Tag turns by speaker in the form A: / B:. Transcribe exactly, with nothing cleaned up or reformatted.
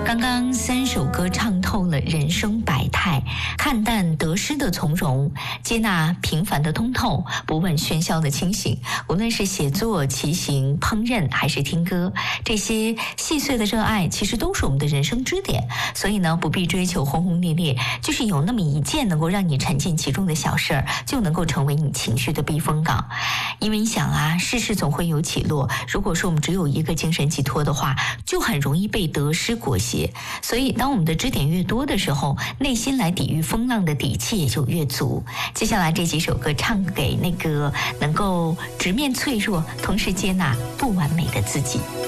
A: 刚刚三首歌唱透了人生百态，看淡得失的从容，接纳平凡的通透，不问喧嚣的清醒。无论是写作、骑行、烹饪还是听歌，这些细碎的热爱其实都是我们的人生支点。所以呢，不必追求轰轰烈烈，就是有那么一件能够让你沉浸其中的小事儿，就能够成为你情绪的避风港。因为你想啊，世事总会有起落，如果说我们只有一个精神寄托的话，就很容易被得失裹挟。所以当我们的支点越多的时候，内心来抵御风浪的底气也就越足。接下来这几首歌唱给那个能够直面脆弱，同时接纳不完美的自己。